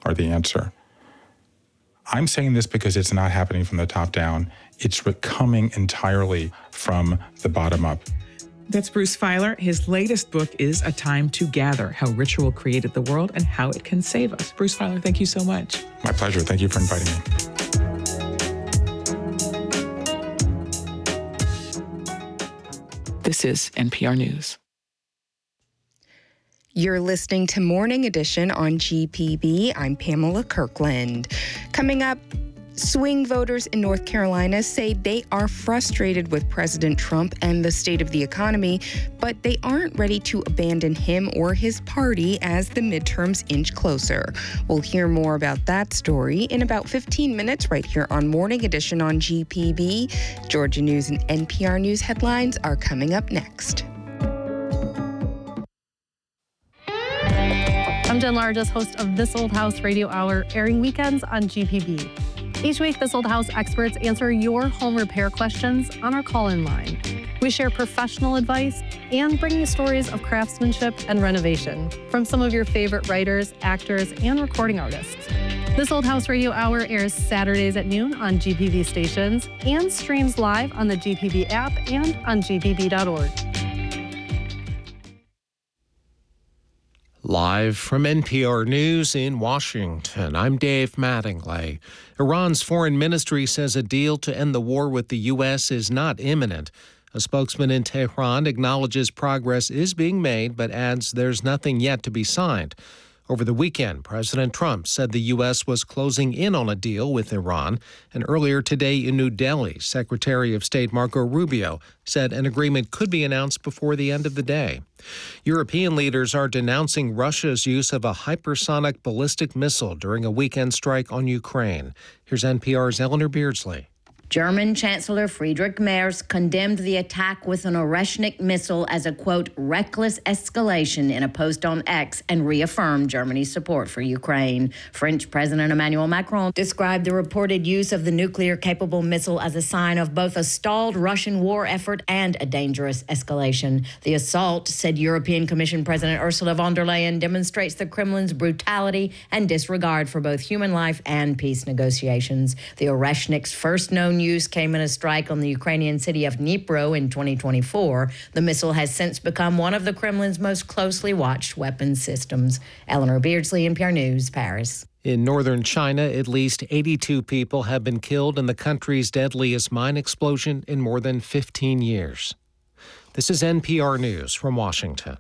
are the answer. I'm saying this because it's not happening from the top down. It's coming entirely from the bottom up. That's Bruce Feiler. His latest book is A Time to Gather, How Ritual Created the World and How It Can Save Us. Bruce Feiler, thank you so much. My pleasure. Thank you for inviting me. This is NPR News. You're listening to Morning Edition on GPB. I'm Pamela Kirkland. Coming up, swing voters in North Carolina say they are frustrated with President Trump and the state of the economy, but they aren't ready to abandon him or his party as the midterms inch closer. We'll hear more about that story in about 15 minutes right here on Morning Edition on GPB. Georgia News and NPR News headlines are coming up next. I'm Jen Largess, host of This Old House Radio Hour, airing weekends on GPB. Each week, This Old House experts answer your home repair questions on our call-in line. We share professional advice and bring you stories of craftsmanship and renovation from some of your favorite writers, actors, and recording artists. This Old House Radio Hour airs Saturdays at noon on GPB stations and streams live on the GPB app and on gpb.org. Live from NPR News in Washington, I'm Dave Mattingly. Iran's foreign ministry says a deal to end the war with the U.S. is not imminent. A spokesman in Tehran acknowledges progress is being made, but adds there's nothing yet to be signed. Over the weekend, President Trump said the U.S. was closing in on a deal with Iran. And earlier today in New Delhi, Secretary of State Marco Rubio said an agreement could be announced before the end of the day. European leaders are denouncing Russia's use of a hypersonic ballistic missile during a weekend strike on Ukraine. Here's NPR's Eleanor Beardsley. German Chancellor Friedrich Merz condemned the attack with an Oreshnik missile as a, quote, reckless escalation in a post on X and reaffirmed Germany's support for Ukraine. French President Emmanuel Macron described the reported use of the nuclear-capable missile as a sign of both a stalled Russian war effort and a dangerous escalation. The assault, said European Commission President Ursula von der Leyen, demonstrates the Kremlin's brutality and disregard for both human life and peace negotiations. The Oreshnik's first known use came in a strike on the Ukrainian city of Dnipro in 2024. The missile has since become one of the Kremlin's most closely watched weapons systems. Eleanor Beardsley, NPR News, Paris. In northern China, at least 82 people have been killed in the country's deadliest mine explosion in more than 15 years. This is NPR News from Washington.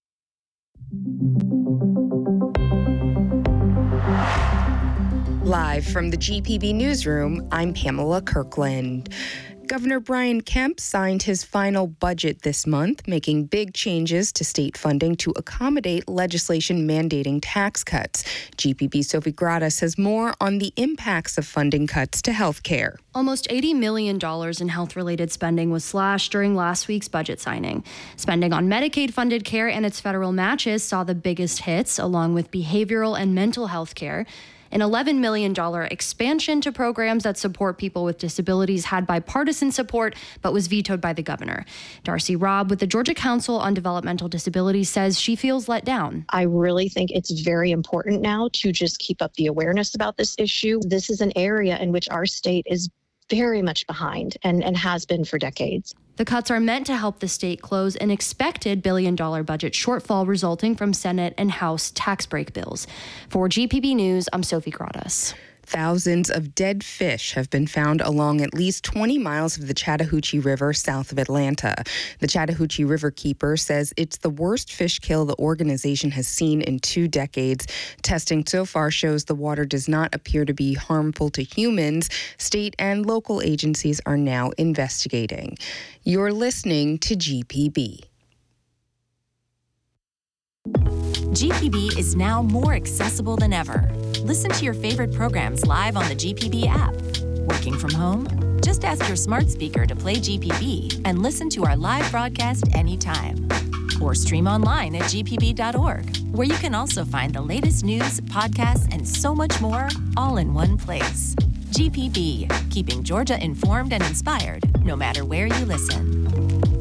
Live from the GPB newsroom, I'm Pamela Kirkland. Governor Brian Kemp signed his final budget this month, making big changes to state funding to accommodate legislation mandating tax cuts. GPB's Sophie Gradas has more on the impacts of funding cuts to health care. Almost $80 million in health-related spending was slashed during last week's budget signing. Spending on Medicaid-funded care and its federal matches saw the biggest hits, along with behavioral and mental health care. An $11 million expansion to programs that support people with disabilities had bipartisan support, but was vetoed by the governor. Darcy Robb with the Georgia Council on Developmental Disabilities says she feels let down. I really think it's very important now to just keep up the awareness about this issue. This is an area in which our state is very much behind and has been for decades. The cuts are meant to help the state close an expected $1 billion budget shortfall resulting from Senate and House tax break bills. For GPB News, I'm Sophie Gradas. Thousands of dead fish have been found along at least 20 miles of the Chattahoochee River south of Atlanta. The Chattahoochee River Keeper says it's the worst fish kill the organization has seen in 2 decades. Testing so far shows the water does not appear to be harmful to humans. State and local agencies are now investigating. You're listening to GPB. GPB is now more accessible than ever. Listen to your favorite programs live on the GPB app. Working from home? Just ask your smart speaker to play GPB and listen to our live broadcast anytime. Or stream online at gpb.org, where you can also find the latest news, podcasts, and so much more, all in one place. GPB, keeping Georgia informed and inspired, no matter where you listen.